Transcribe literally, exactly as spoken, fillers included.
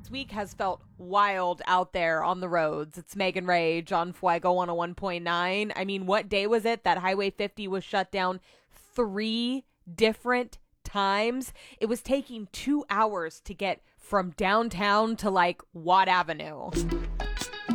This week has felt wild out there on the roads. It's Megan Ray, John Fuego one oh one point nine. I mean, what day was it that Highway fifty was shut down three different times? It was taking two hours to get from downtown to like Watt Avenue.